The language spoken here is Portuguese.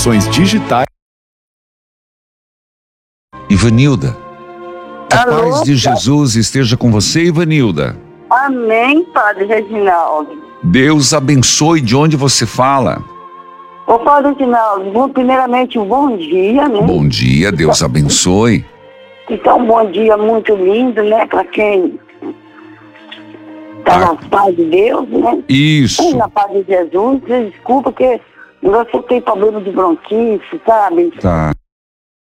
transformações digitais. Ivanilda, a Alô, paz de Jesus esteja com você, Ivanilda. Amém, Padre Reginaldo. Deus abençoe. De onde você fala? Ô, Padre Reginaldo, primeiramente um bom dia, né? Bom dia, Deus abençoe. Então, um bom dia muito lindo, né? Para quem está na paz de Deus, né? Isso. Na paz de Jesus. Desculpa que você tem problema de bronquite, sabe? Tá.